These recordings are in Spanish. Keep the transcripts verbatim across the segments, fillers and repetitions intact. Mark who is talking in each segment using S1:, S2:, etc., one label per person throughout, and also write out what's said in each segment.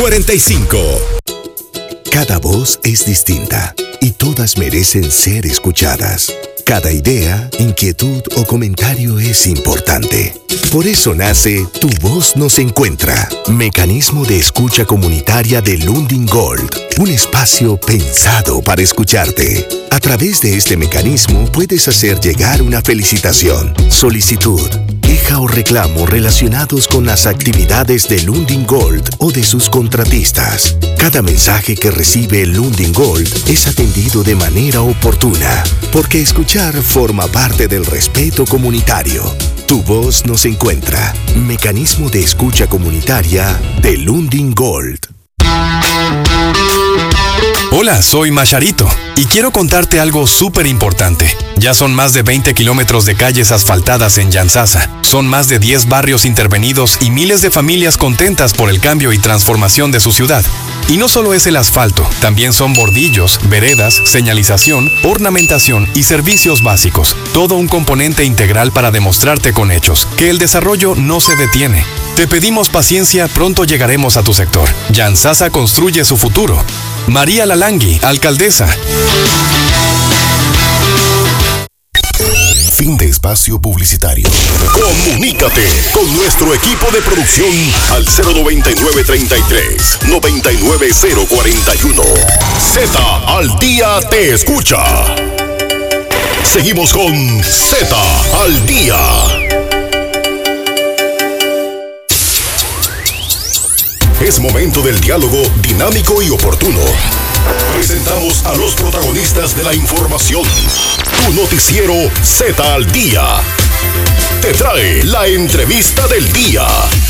S1: cuarenta y cinco.
S2: Cada voz es distinta y todas merecen ser escuchadas. Cada idea, inquietud o comentario es importante. Por eso nace Tu Voz Nos Encuentra, mecanismo de escucha comunitaria de Lundin Gold, un espacio pensado para escucharte. A través de este mecanismo puedes hacer llegar una felicitación, solicitud, queja o reclamo relacionados con las actividades de Lundin Gold o de sus contratistas. Cada mensaje que recibe Lundin Gold es atendido de manera oportuna, porque escuchar forma parte del respeto comunitario. Tu Voz Nos Encuentra, mecanismo de escucha comunitaria de Lundin Gold.
S3: Hola, soy Macharito y quiero contarte algo súper importante. Ya son más de veinte kilómetros de calles asfaltadas en Yantzaza. Son más de diez barrios intervenidos y miles de familias contentas por el cambio y transformación de su ciudad. Y no solo es el asfalto, también son bordillos, veredas, señalización, ornamentación y servicios básicos. Todo un componente integral para demostrarte con hechos que el desarrollo no se detiene. Te pedimos paciencia, pronto llegaremos a tu sector. Yantzaza construye su futuro. María Lalangui, alcaldesa.
S2: Fin de espacio publicitario.
S4: Comunícate con nuestro equipo de producción al cero noventa y nueve treinta y tres noventa y nueve cero cuarenta y uno. Z al día te escucha. Seguimos con Z al día. Es momento del diálogo dinámico y oportuno. Presentamos a los protagonistas de la información. Tu noticiero Z al día te trae la entrevista del día.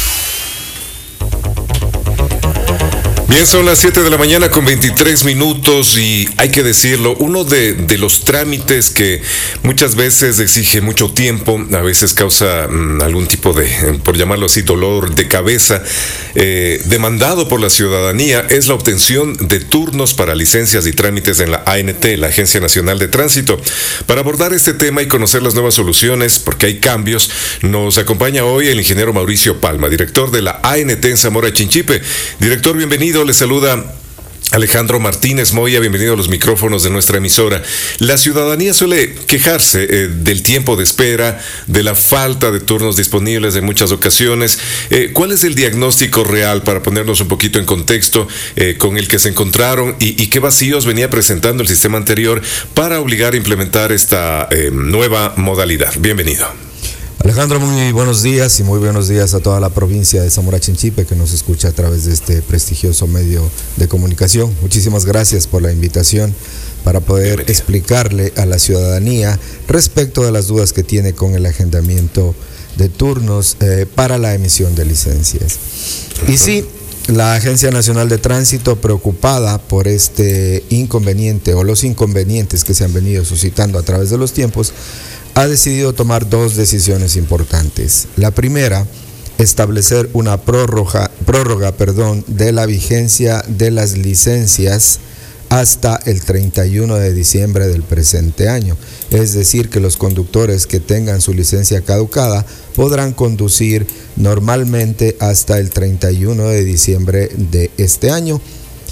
S5: Bien, son las siete de la mañana con veintitrés minutos y hay que decirlo, uno de, de los trámites que muchas veces exige mucho tiempo, a veces causa mmm, algún tipo de, por llamarlo así, dolor de cabeza, eh, demandado por la ciudadanía, es la obtención de turnos para licencias y trámites en la A N T, la Agencia Nacional de Tránsito. Para abordar este tema y conocer las nuevas soluciones, porque hay cambios, nos acompaña hoy el ingeniero Mauricio Palma, director de la A N T en Zamora Chinchipe. Director, bienvenido. Le saluda Alejandro Martínez Moya, bienvenido a los micrófonos de nuestra emisora. La ciudadanía suele quejarse eh, del tiempo de espera, de la falta de turnos disponibles en muchas ocasiones. Eh, ¿Cuál es el diagnóstico real, para ponernos un poquito en contexto, eh, con el que se encontraron y, y qué vacíos venía presentando el sistema anterior para obligar a implementar esta eh, nueva modalidad? Bienvenido.
S6: Alejandro, muy buenos días y muy buenos días a toda la provincia de Zamora Chinchipe que nos escucha a través de este prestigioso medio de comunicación. Muchísimas gracias por la invitación para poder Bienvenido. explicarle a la ciudadanía respecto de las dudas que tiene con el agendamiento de turnos eh, para la emisión de licencias. Uh-huh. Y sí, la Agencia Nacional de Tránsito, preocupada por este inconveniente o los inconvenientes que se han venido suscitando a través de los tiempos, ha decidido tomar dos decisiones importantes. La primera, establecer una prórroga, prórroga, perdón, de la vigencia de las licencias hasta el treinta y uno de diciembre del presente año. Es decir, que los conductores que tengan su licencia caducada podrán conducir normalmente hasta el treinta y uno de diciembre de este año,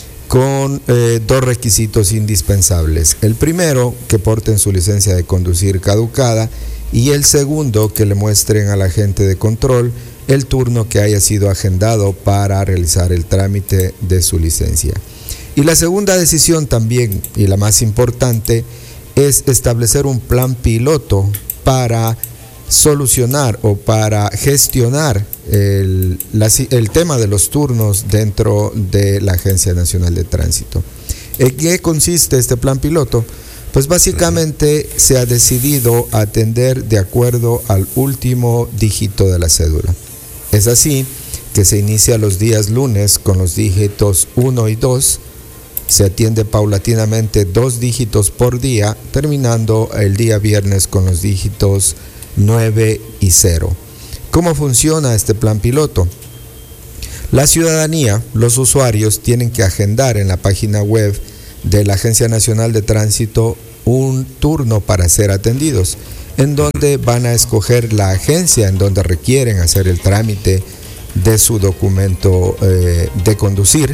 S6: con eh, dos requisitos indispensables. El primero, que porten su licencia de conducir caducada, y el segundo, que le muestren al agente de control el turno que haya sido agendado para realizar el trámite de su licencia. Y la segunda decisión también, y la más importante, es establecer un plan piloto para solucionar o para gestionar el, la, el tema de los turnos dentro de la Agencia Nacional de Tránsito. ¿En qué consiste este plan piloto? Pues básicamente se ha decidido atender de acuerdo al último dígito de la cédula. Es así que se inicia los días lunes con los dígitos uno y dos, se atiende paulatinamente dos dígitos por día, terminando el día viernes con los dígitos nueve y cero. ¿Cómo funciona este plan piloto? La ciudadanía, los usuarios, tienen que agendar en la página web de la Agencia Nacional de Tránsito un turno para ser atendidos, en donde van a escoger la agencia en donde requieren hacer el trámite de su documento eh, de conducir.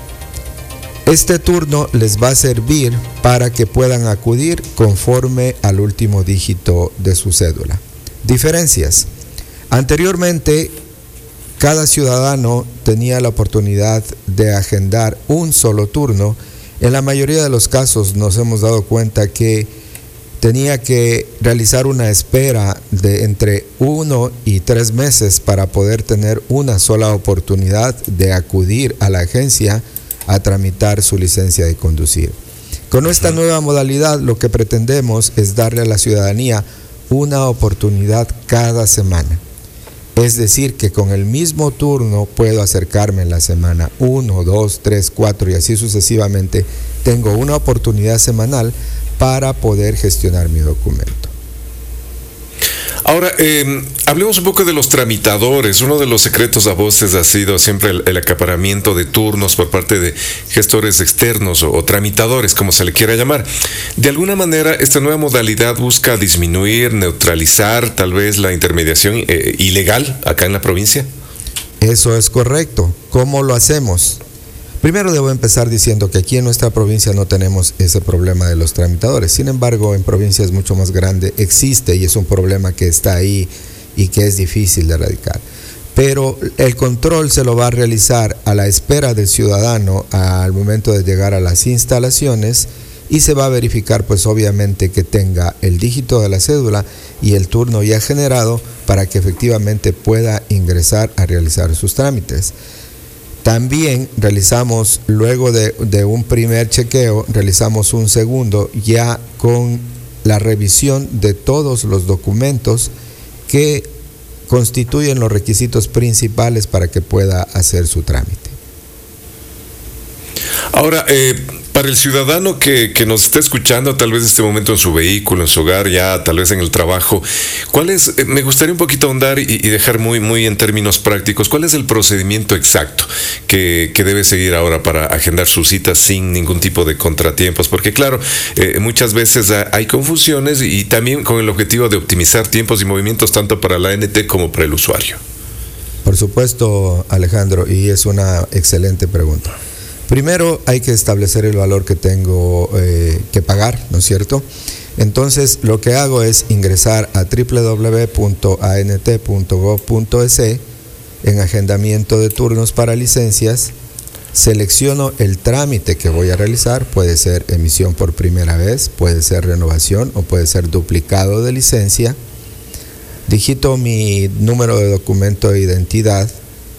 S6: Este turno les va a servir para que puedan acudir conforme al último dígito de su cédula. Diferencias. Anteriormente, cada ciudadano tenía la oportunidad de agendar un solo turno. En la mayoría de los casos nos hemos dado cuenta que tenía que realizar una espera de entre uno y tres meses para poder tener una sola oportunidad de acudir a la agencia a tramitar su licencia de conducir. Con esta nueva modalidad, lo que pretendemos es darle a la ciudadanía una oportunidad cada semana. Es decir, que con el mismo turno puedo acercarme en la semana uno, dos, tres, cuatro y así sucesivamente. Tengo una oportunidad semanal para poder gestionar mi documento.
S5: Ahora, eh, hablemos un poco de los tramitadores. Uno de los secretos a voces ha sido siempre el, el acaparamiento de turnos por parte de gestores externos o, o tramitadores, como se le quiera llamar. De alguna manera, esta nueva modalidad busca disminuir, neutralizar tal vez la intermediación eh, ilegal acá en la provincia.
S6: Eso es correcto. ¿Cómo lo hacemos? Primero debo empezar diciendo que aquí en nuestra provincia no tenemos ese problema de los tramitadores. Sin embargo, en provincias mucho más grandes existe y es un problema que está ahí y que es difícil de erradicar. Pero el control se lo va a realizar a la espera del ciudadano al momento de llegar a las instalaciones y se va a verificar pues obviamente que tenga el dígito de la cédula y el turno ya generado para que efectivamente pueda ingresar a realizar sus trámites. También realizamos, luego de, de un primer chequeo, realizamos un segundo ya con la revisión de todos los documentos que constituyen los requisitos principales para que pueda hacer su trámite.
S5: Ahora, eh, para el ciudadano que, que nos está escuchando, tal vez en este momento en su vehículo, en su hogar, ya tal vez en el trabajo, ¿cuál es? Eh, me gustaría un poquito ahondar y, y dejar muy, muy en términos prácticos, ¿cuál es el procedimiento exacto que, que debe seguir ahora para agendar sus citas sin ningún tipo de contratiempos? Porque claro, eh, muchas veces hay confusiones y también con el objetivo de optimizar tiempos y movimientos tanto para la A N T como para el usuario.
S6: Por supuesto, Alejandro, y es una excelente pregunta. Primero hay que establecer el valor que tengo eh, que pagar, ¿no es cierto? Entonces lo que hago es ingresar a doble u doble u doble u punto a n t punto gov punto e s en agendamiento de turnos para licencias, selecciono el trámite que voy a realizar, puede ser emisión por primera vez, puede ser renovación o puede ser duplicado de licencia, digito mi número de documento de identidad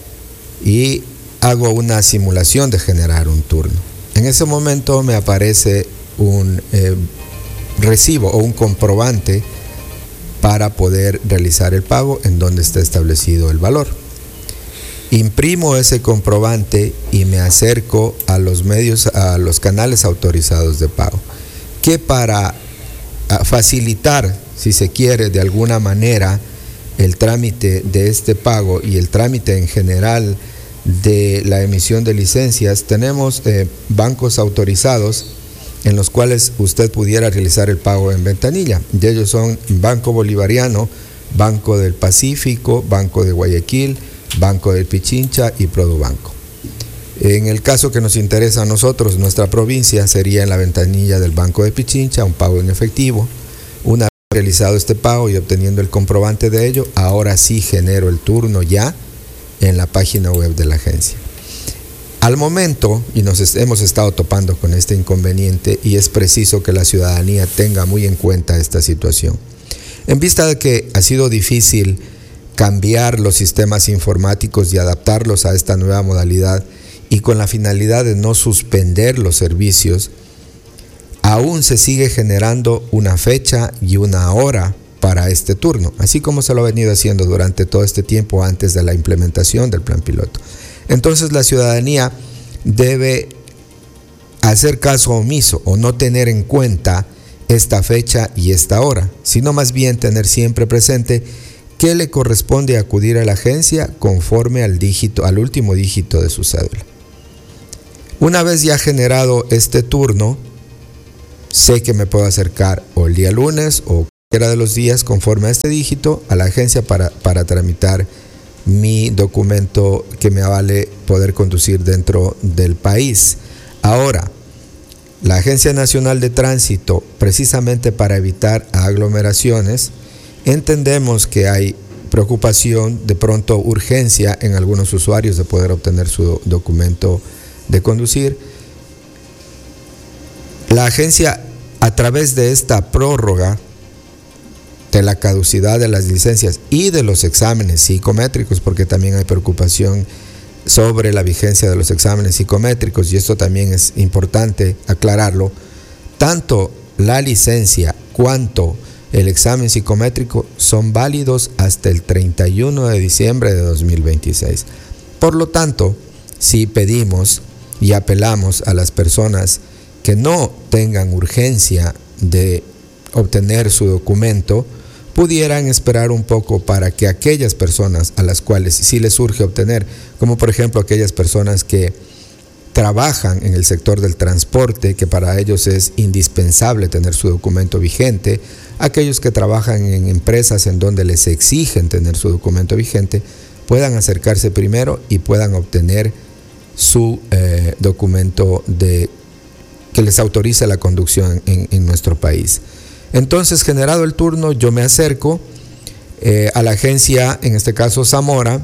S6: y hago una simulación de generar un turno. En ese momento me aparece un eh, recibo o un comprobante para poder realizar el pago en donde está establecido el valor. Imprimo ese comprobante y me acerco a los medios, a los canales autorizados de pago, que para facilitar, si se quiere, de alguna manera el trámite de este pago y el trámite en general de la emisión de licencias, tenemos eh, bancos autorizados en los cuales usted pudiera realizar el pago en ventanilla. Y ellos son Banco Bolivariano, Banco del Pacífico, Banco de Guayaquil, Banco del Pichincha y Produbanco. En el caso que nos interesa a nosotros, nuestra provincia, sería en la ventanilla del Banco de Pichincha, un pago en efectivo. Una vez realizado este pago y obteniendo el comprobante de ello, ahora sí genero el turno ya en la página web de la agencia. Al momento, y nos hemos estado topando con este inconveniente, y es preciso que la ciudadanía tenga muy en cuenta esta situación. En vista de que ha sido difícil cambiar los sistemas informáticos y adaptarlos a esta nueva modalidad, y con la finalidad de no suspender los servicios, aún se sigue generando una fecha y una hora para este turno, así como se lo ha venido haciendo durante todo este tiempo antes de la implementación del plan piloto. Entonces la ciudadanía debe hacer caso omiso o no tener en cuenta esta fecha y esta hora, sino más bien tener siempre presente que le corresponde acudir a la agencia conforme al dígito, al último dígito de su cédula. Una vez ya generado este turno, sé que me puedo acercar o el día lunes o cualquiera de los días conforme a este dígito a la agencia para, para tramitar mi documento que me avale poder conducir dentro del país. Ahora, la Agencia Nacional de Tránsito, precisamente para evitar aglomeraciones, entendemos que hay preocupación, de pronto urgencia en algunos usuarios de poder obtener su documento de conducir. La agencia, a través de esta prórroga de la caducidad de las licencias y de los exámenes psicométricos, porque también hay preocupación sobre la vigencia de los exámenes psicométricos, y esto también es importante aclararlo, tanto la licencia cuanto el examen psicométrico son válidos hasta el treinta y uno de diciembre de dos mil veintiséis. Por lo tanto, si pedimos y apelamos a las personas que no tengan urgencia de obtener su documento, pudieran esperar un poco para que aquellas personas a las cuales sí les urge obtener, como por ejemplo aquellas personas que trabajan en el sector del transporte, que para ellos es indispensable tener su documento vigente, aquellos que trabajan en empresas en donde les exigen tener su documento vigente, puedan acercarse primero y puedan obtener su eh, documento de, que les autorice la conducción en, en nuestro país. Entonces, generado el turno, yo me acerco eh, a la agencia, en este caso Zamora,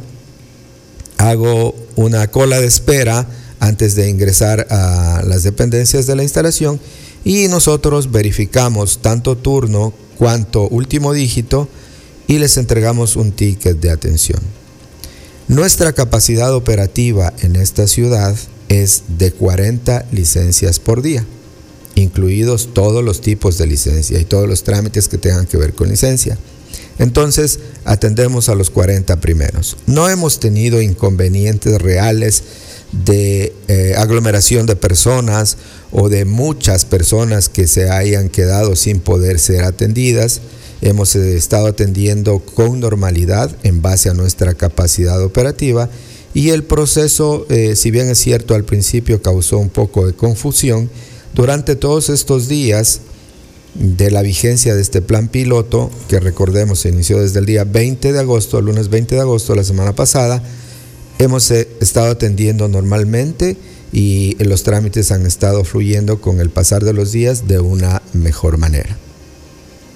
S6: hago una cola de espera antes de ingresar a las dependencias de la instalación y nosotros verificamos tanto turno cuanto último dígito y les entregamos un ticket de atención. Nuestra capacidad operativa en esta ciudad es de cuarenta licencias por día, incluidos todos los tipos de licencia y todos los trámites que tengan que ver con licencia. Entonces, atendemos a los cuarenta primeros. No hemos tenido inconvenientes reales de eh, aglomeración de personas o de muchas personas que se hayan quedado sin poder ser atendidas. Hemos eh, estado atendiendo con normalidad en base a nuestra capacidad operativa y el proceso, eh, si bien es cierto al principio causó un poco de confusión, durante todos estos días de la vigencia de este plan piloto, que recordemos se inició desde el día veinte de agosto, el lunes veinte de agosto, la semana pasada, hemos estado atendiendo normalmente y los trámites han estado fluyendo con el pasar de los días de una mejor manera.